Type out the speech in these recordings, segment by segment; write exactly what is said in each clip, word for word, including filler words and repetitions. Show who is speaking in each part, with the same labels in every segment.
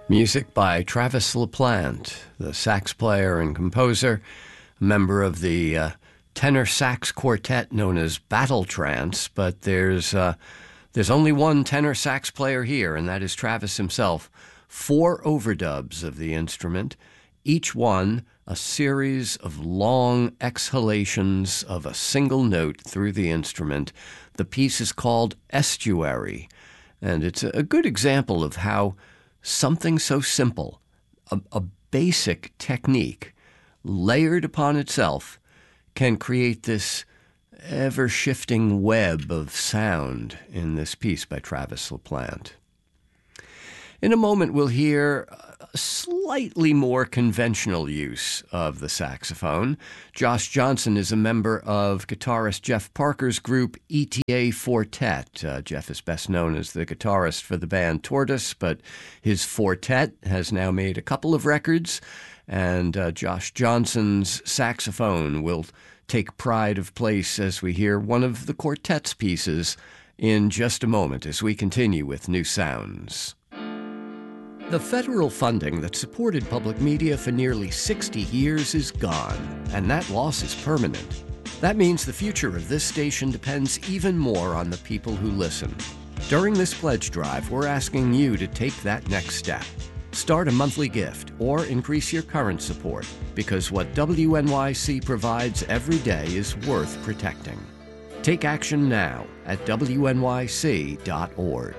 Speaker 1: Music by Travis LaPlante, the sax player and composer, a member of the uh, tenor sax quartet known as Battle Trance, but there's uh, there's only one tenor sax player here, and that is Travis himself. Four overdubs of the instrument, each one a series of long exhalations of a single note through the instrument. The piece is called Estuary, and it's a good example of how something so simple, a, a basic technique, layered upon itself, can create this ever-shifting web of sound in this piece by Travis LaPlante. In a moment, we'll hear a slightly more conventional use of the saxophone. Josh Johnson is a member of guitarist Jeff Parker's group E T A Fortet. Uh, Jeff is best known as the guitarist for the band Tortoise, but his Fortet has now made a couple of records, and uh, Josh Johnson's saxophone will take pride of place as we hear one of the quartet's pieces in just a moment as we continue with New Sounds. The federal funding that supported public media for nearly sixty years is gone, and that loss is permanent. That means the future of this station depends even more on the people who listen. During this pledge drive, we're asking you to take that next step. Start a monthly gift or increase your current support, because what W N Y C provides every day is worth protecting. Take action now at W N Y C dot org.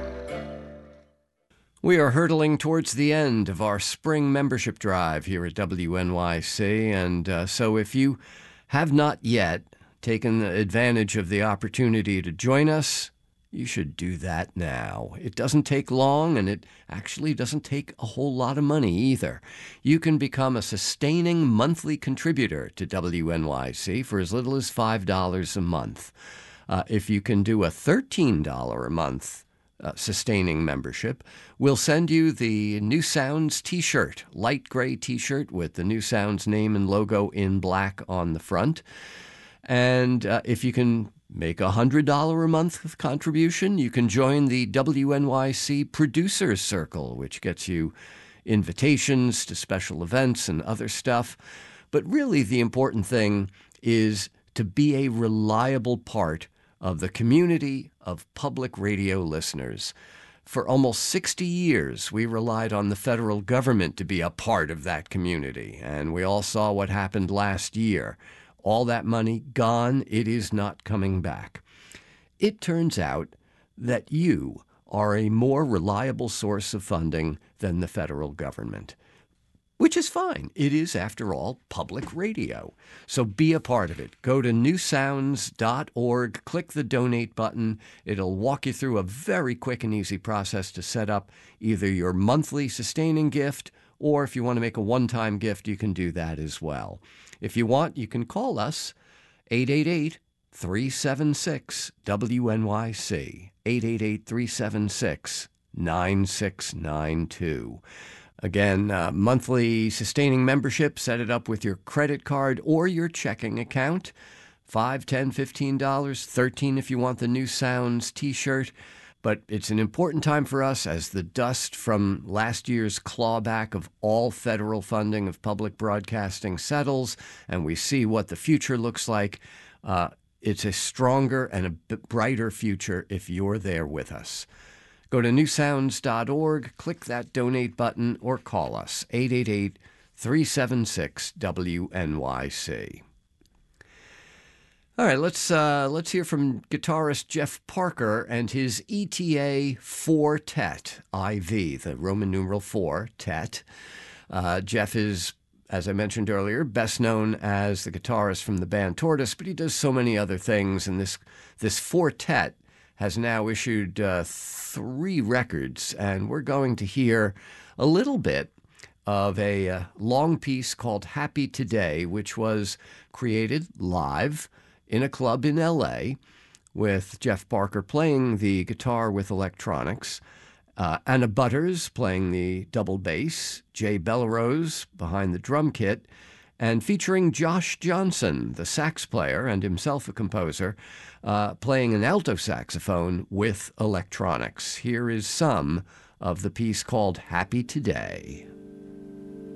Speaker 1: We are hurtling towards the end of our spring membership drive here at W N Y C, and uh, so if you have not yet taken advantage of the opportunity to join us, you should do that now. It doesn't take long, and it actually doesn't take a whole lot of money either. You can become a sustaining monthly contributor to W N Y C for as little as five dollars a month. Uh, if you can do a thirteen dollars a month Uh, sustaining membership, we'll send you the New Sounds t-shirt, light gray t-shirt with the New Sounds name and logo in black on the front. And uh, if you can make a one hundred dollars a month contribution, you can join the W N Y C Producers Circle, which gets you invitations to special events and other stuff. But really the important thing is to be a reliable part of the community of public radio listeners. For almost sixty years, we relied on the federal government to be a part of that community, and we all saw what happened last year. All that money gone, it is not coming back. It turns out that you are a more reliable source of funding than the federal government, which is fine. It is, after all, public radio. So be a part of it. Go to new sounds dot org, click the donate button. It'll walk you through a very quick and easy process to set up either your monthly sustaining gift, or if you want to make a one-time gift, you can do that as well. If you want, you can call us, eight eight eight, three seven six, W N Y C, eight eight eight, three seven six, nine six nine two. Again, uh, monthly sustaining membership, set it up with your credit card or your checking account. five dollars, ten dollars, fifteen dollars, thirteen dollars if you want the New Sounds t-shirt. But it's an important time for us as the dust from last year's clawback of all federal funding of public broadcasting settles, and we see what the future looks like. Uh, it's a stronger and a bit brighter future if you're there with us. Go to new sounds dot org, click that donate button, or call us, eight eight eight, three seven six, W N Y C. All right, let's uh, let's hear from guitarist Jeff Parker and his E T A Fortet, I V, the Roman numeral four, Tet. Uh, Jeff is, as I mentioned earlier, best known as the guitarist from the band Tortoise, but he does so many other things, and this, this Fortet has now issued uh, three records, and we're going to hear a little bit of a uh, long piece called Happy Today, which was created live in a club in L A with Jeff Parker playing the guitar with electronics, uh, Anna Butters playing the double bass, Jay Bellerose behind the drum kit, and featuring Josh Johnson, the sax player and himself a composer, uh, playing an alto saxophone with electronics. Here is some of the piece called Happy Today.